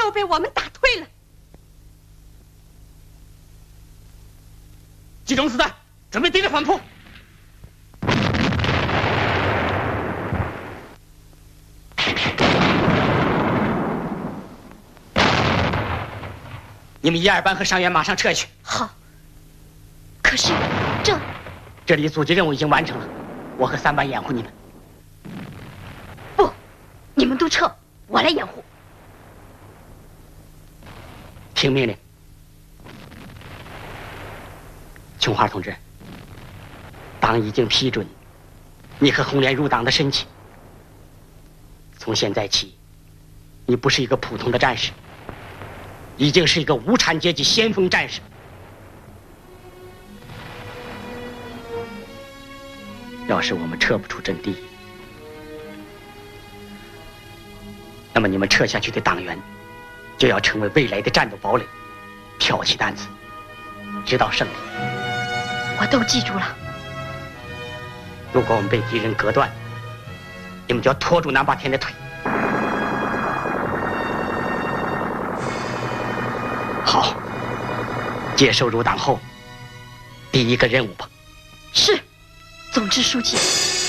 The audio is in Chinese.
都被我们打退了。 集中子弹，准备对着反扑。你们1、2班和伤员马上撤去。 好。可是这里阻击任务已经完成了，我和3班掩护你们。 不，你们都撤，我来掩护。 听命令。琼花同志，党已经批准你和红莲入党的申请。从现在起，你不是一个普通的战士，已经是一个无产阶级先锋战士。要是我们撤不出阵地，那么你们撤下去的党员就要成为未来的战斗堡垒，挑起担子，直到胜利。 我都记住了。 如果我们被敌人隔断，你们就要拖住南霸天的腿。好，接受入党后第一个任务吧。 是，总支书记。